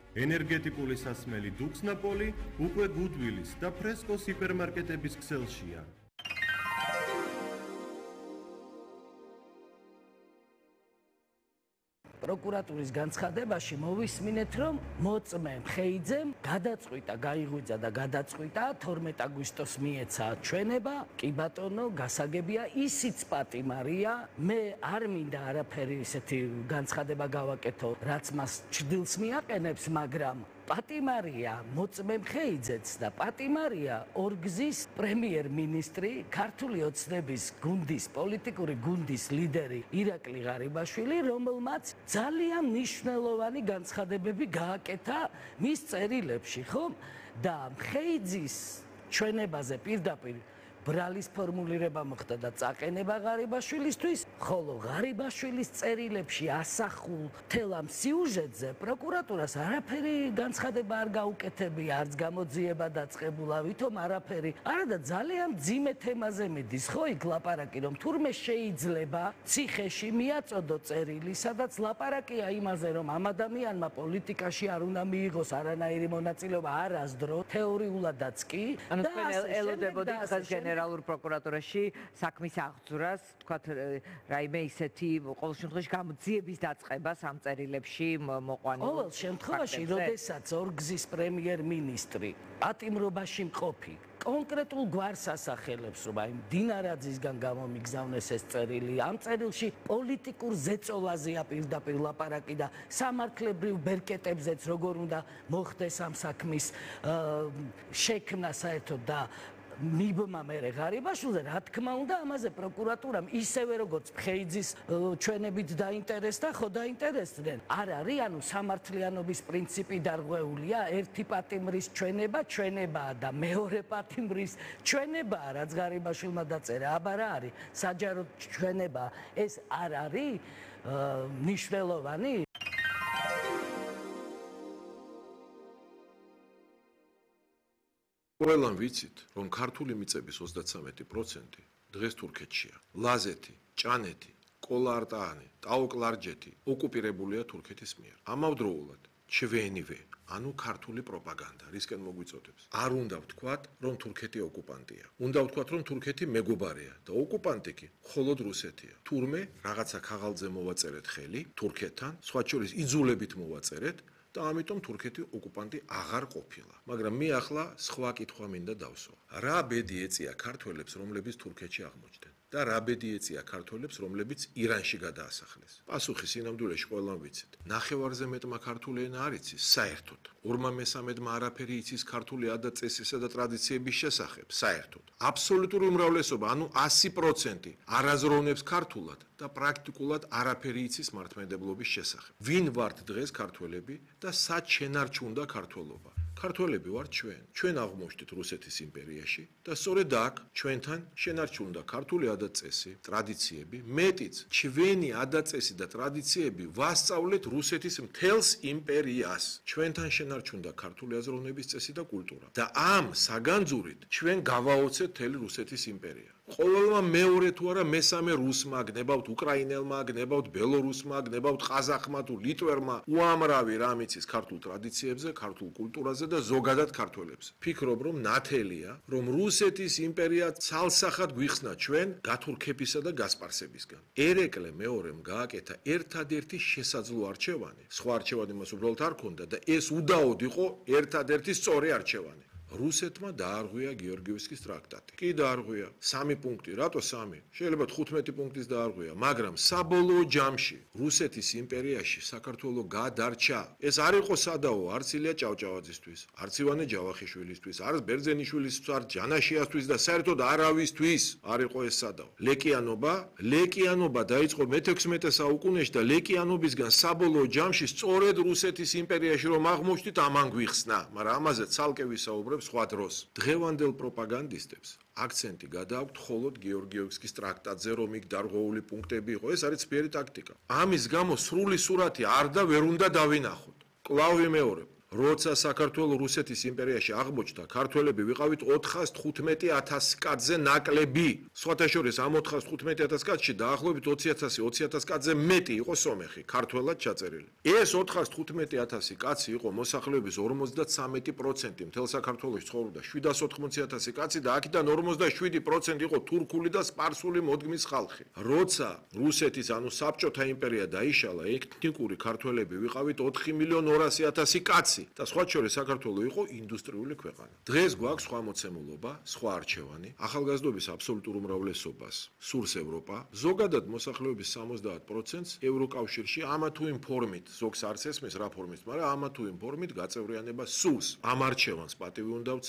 ენერგეტიკული სასმელი დუქსნაპოლი უკვე გუდვილის და ფრესკოს ჰიპერმარკეტების ქსელშია. პროკურატურის განცხადებაში მოვისმინეთ, რომ მოწმემ ხეიძემ გადაწყვიტა, გაიღვიძა და გადაწყვიტა 12 აგვისტოს მიეცა ჩვენება, კი ბატონო, გასაგებია, ისიც პატიმარია, მე არ მინდა არაფერი ისეთი განცხადება გავაკეთო, რაც მას ჩრდილს მიაყენებს, მაგრამ პატიმარია მოწმემ ხეიძეც და პატიმარია ორგზის პრემიერ-მინისტრი, ქართული ოცნების გუნდის, პოლიტიკური გუნდის ლიდერი ირაკლი ღარიბაშვილი, რომელმაც ძალიან მნიშვნელოვანი განცხადებები გააკეთა მის წერილებში, ხომ? და ხეიძის ჩვენებაზე პირდაპირ ბრალის ფორმულირება მოხდა და წაყენება ღარიბაშვილისთვის, ხოლო ღარიბაშვილის წერილებში ასახულ მთელ ამ სიუჟეტზე პროკურატურას არაფერი განცხადება არ გაუკეთებია, არც გამოძიება დაწყებულა, ვითომ არაფერი. არა და ძალიან ძიმე თემაზე მიდის, ხო იქ ლაპარაკი, რომ თურმე შეიძლება ციხეში მიაწოდო წერილი, სადაც ლაპარაკია იმაზე, რომ ამ ადამიანმა პოლიტიკაში არ უნდა მიიღოს არანაირი მონაწილეობა, არასდრო, თეორიულადაც კი. ანუ თქვენ ელოდებოდით ხაზ გენერალურ პროკურატურაში საქმის აღძვრას, თქვათ რაიმე ისეთი ყოველ შემთხვევაში გამოძიების დაწყებას ამ წერილებში მოყვანილ. ყოველ შემთხვევაში, როდესაც ორგზის პრემიერ-მინისტრი პატიმრობაში მყოფი კონკრეტულ გვარს ასახელებს, რომ აი დინარაძისგან გამომიგზავნეს ეს წერილი, ამ წერილში პოლიტიკურ ზეწოლაზეა პირდაპირ ლაპარაკი და სამართლებრივ ბერკეტებზეც როგორ უნდა მოხდეს ამ საქმის შექმნა საერთოდ და მიბმა მერე ღარიბაშვილზე, რა თქმა უნდა, ამაზე პროკურატურამ ისევე როგორც ხეიძის ჩვენებით დაინტერესდა, ხო დაინტერესდნენ. არ არის, ანუ სამართლიანობის პრინციპი დარღვეულია, ერთი პატიმრის ჩვენებაა და მეორე პატიმრის ჩვენებაა, რაც ღარიბაშვილმა დაწერა. აბა რა არის? საჯაროდ ჩვენება ეს არ არის მნიშვნელოვანი? ყველამ ვიცით, რომ ქართული მიწების 33% დღეს თურქეთშია. ლაზეთი, ჭანეთი, კოლა-არტაანი, ტაო-კლარჯეთი ოკუპირებულია თურქეთის მიერ. ამავდროულად ჩვენივე, ანუ ქართული პროპაგანდა, რისკენ მოგვიწოდებს. არ უნდა ვთქვათ, რომ თურქეთი ოკუპანტია. უნდა ვთქვათ, რომ თურქეთი მეგობარია და ოკუპანტი კი მხოლოდ რუსეთია. თურმე რაღაცა ქაღალდზე მოვაწერეთ ხელი თურქეთთან, სხვა შორის იძულებით მოვაწერეთ და ამიტომ თურქეთი ოკუპანტი აღარ ყოფილა. მაგრამ მე ახლა სხვა კითხვა მინდა დავსვა. რა ბედი ეწია ქართველებს, რომლებიც თურქეთში აღმოჩნდნენ? და რა ბედი ეწია ქართველებს, რომლებიც ირანში გადაასახლეს? პასუხი სინამდვილეში ყველამ ვიცით. ნახევარზე მეტმა ქართული ენა არ იცის საერთოდ. 2/3-მა არაფერი იცის ქართული ადაწესისა და ტრადიციების შესახებ საერთოდ. აბსოლუტური უმრავლესობა, ანუ 100% არაზროვნებს ქართულად და პრაქტიკულად არაფერი იცის მართლმადიდებლობის შესახებ. ვინ ვართ დღეს ქართველები და სად შენარჩუნდა ქართველობა? ქართველები ვართ ჩვენ. ჩვენ აღმოჩნდით რუსეთის იმპერიაში და სწორედ აქ ჩვენთან შენარჩუნდა ქართული ადაწესი, ტრადიციები, მეტიც ჩვენი ადაწესი და ტრადიციები ვასწავლეთ რუსეთის მთელს იმპერიას. ჩვენთან შენარჩუნდა ქართული აზროვნების წესი და კულტურა. და ამ საგანძურით ჩვენ გავაოცეთ მთელი რუსეთის იმპერია. ყოველმა მეორე თუ არა მესამე რუსმა, გნებავთ უკრაინელმა, გნებავთ ბელორუსმა, გნებავთ ყაზახმა თუ ლიტვერმა, უამრავი რამ იცის ქართულ ტრადიციებზე, ქართულ კულტურაზე და ზოგადად ქართველებს. ფიქრობ, რომ ნათელია, რომ რუსეთის იმპერია ცალსახად გვიხსნა ჩვენ გათურქებისა და გასპარსებისგან. ერეკლე მეორემ გააკეთა ერთადერთი შესაძლო არჩევანი. სხვა არჩევანი მას უბრალოდ არ ქონდა და ეს უდაოდ იყო ერთადერთი სწორი არჩევანი. რუსეთმა დაარღვია გეორგიევსკის ტრაქტატი. კი დაარღვია 3 პუნქტი, რატო 3? შეიძლება 15 პუნქტის დაარღვია, მაგრამ საბოლოო ჯამში რუსეთის იმპერიაში საქართველო გადარჩა. ეს არ იყო სადაო, არც ილია ჭავჭავაძისთვის, არც ივანე ჯავახიშვილისთვის, არც ბერძენიშვილისთვის, არც ჯანაშიასთვის და საერთოდ არავისთვის არ იყო ეს სადაო. ლეკიანობა დაიწყო მე-16 საუკუნეში და ლეკიანობისგან საბოლოო ჯამში სწორედ რუსეთის იმპერიაში რომ აღმოჩნდით, ამან გვიხსნა, მაგრამ ამაზე ცალკე ვისაუბრებ სხვა დროს. დღევანდელ პროპაგანდისტებს აქცენტი გადააქვთ მხოლოდ გეორგიევსკის ტრაქტატზე, რომ იქ დარღვეული პუნქტები იყო. ეს არის ძლიერი ტაქტიკა. ამის გამო სრული სურათი არ და ვერ უნდა დავინახოთ. კვლავ ვიმეორებ. როცა საქართველოს რუსეთის იმპერიაში აღმოჩნდა, ქართველები ვიყავით 415,000 კაცზე ნაკლები. სხვათა შორის ამ 415,000 კაცში დაახლოებით 20,000 კაცზე მეტი იყო სომეხი, ქართველად ჩაწერილი. ეს 415,000 კაცი იყო მოსახლეობის 53% მთელ საქართველოში ცხოვრობდა 780,000 კაცი და აქედან 47% იყო თურქული და სპარსული მოდგმის ხალხი. როცა რუსეთის ანუ საბჭოთა იმპერია დაიშალა, ეთნიკური ქართველები ვიყავით 4,200,000 კაცი და სხვა შორის საქართველო იყო ინდუსტრიული ქვეყანა. დღეს გვაქვს სხვა მოცემულობა, სხვა არჩევანი, ახალგაზრდობის აბსოლუტურ უმრავლესობას სურს ევროპა, ზოგადად მოსახლეობის 70%-ს ევროკავშირში ამა თუ იმ ფორმით, ზოგს არც ესმის რა ფორმით, მაგრამ ამა თუ იმ ფორმით გაწევრიანება სურს. ამ არჩევანს პატივი უნდა